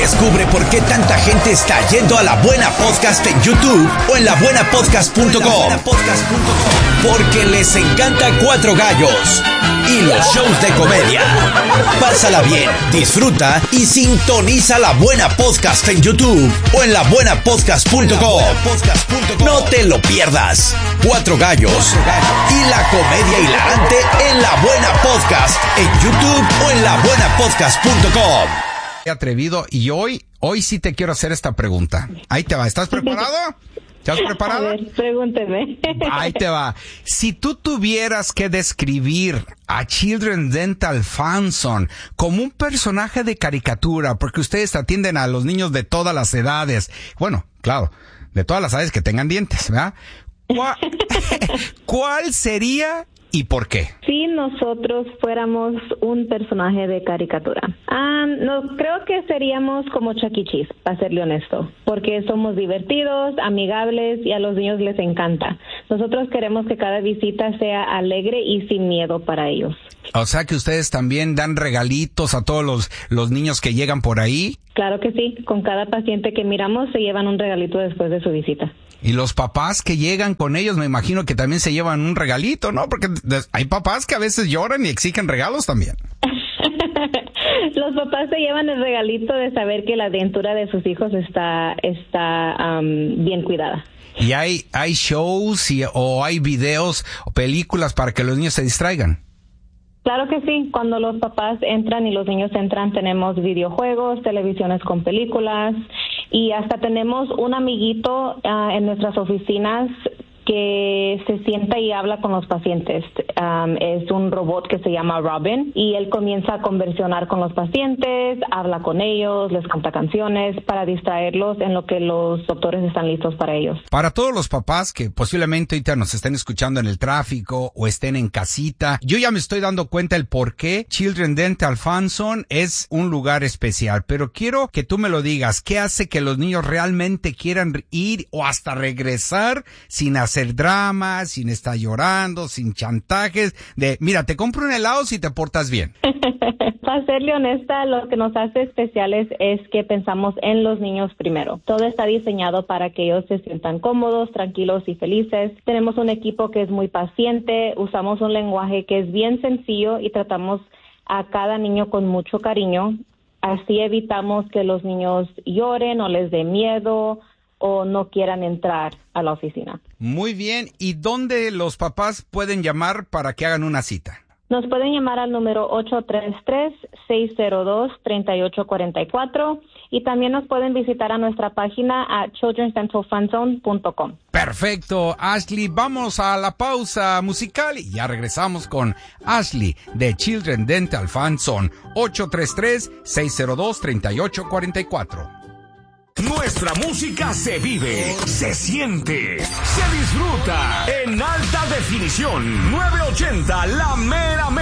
Descubre por qué tanta gente está yendo a La Buena Podcast en YouTube o en labuenapodcast.com. Porque les encanta Cuatro Gallos y los shows de comedia. Pásala bien, disfruta y sintoniza La Buena Podcast en YouTube o en labuenapodcast.com. No te lo pierdas. Cuatro Gallos y la comedia hilarante en La Buena Podcast en YouTube o en labuenapodcast.com. Atrevido, y hoy sí te quiero hacer esta pregunta. Ahí te va, ¿estás preparado? ¿Estás preparado? A ver, pregúnteme. Ahí te va. Si tú tuvieras que describir a Children's Dental Funson como un personaje de caricatura, porque ustedes atienden a los niños de todas las edades, bueno, claro, de todas las edades que tengan dientes, ¿verdad? ¿Cuál sería y por qué? Si nosotros fuéramos un personaje de caricatura, no creo que seríamos como Chuck E. Cheese, para serle honesto, porque somos divertidos, amigables y a los niños les encanta. Nosotros queremos que cada visita sea alegre y sin miedo para ellos. O sea que ustedes también dan regalitos a todos los niños que llegan por ahí. Claro que sí, con cada paciente que miramos se llevan un regalito después de su visita. Y los papás que llegan con ellos, me imagino que también se llevan un regalito, ¿no? Porque hay papás que a veces lloran y exigen regalos también. Los papás se llevan el regalito de saber que la dentura de sus hijos está bien cuidada. ¿Y hay shows o hay videos o películas para que los niños se distraigan? Claro que sí. Cuando los papás entran y los niños entran, tenemos videojuegos, televisiones con películas y hasta tenemos un amiguito en nuestras oficinas que se sienta y habla con los pacientes. Es un robot que se llama Robin y él comienza a conversionar con los pacientes, habla con ellos, les canta canciones para distraerlos en lo que los doctores están listos para ellos. Para todos los papás que posiblemente ahorita nos estén escuchando en el tráfico o estén en casita, yo ya me estoy dando cuenta el por qué Children's Dental Funson es un lugar especial, pero quiero que tú me lo digas. ¿Qué hace que los niños realmente quieran ir o hasta regresar sin hacer drama, sin estar llorando, sin chantajes de, mira, te compro un helado si te portas bien? Para serle honesta, lo que nos hace especiales es que pensamos en los niños primero. Todo está diseñado para que ellos se sientan cómodos, tranquilos y felices. Tenemos un equipo que es muy paciente, usamos un lenguaje que es bien sencillo y tratamos a cada niño con mucho cariño. Así evitamos que los niños lloren o les dé miedo o no quieran entrar a la oficina. Muy bien. ¿Y dónde los papás pueden llamar para que hagan una cita? Nos pueden llamar al número 833-602-3844 y también nos pueden visitar a nuestra página a childrensdentalfunzone.com. Perfecto, Ashley. Vamos a la pausa musical y ya regresamos con Ashley de Children's Dental Funzone. 833-602-3844. Nuestra música se vive, se siente, se disfruta en alta definición. 980 La Mera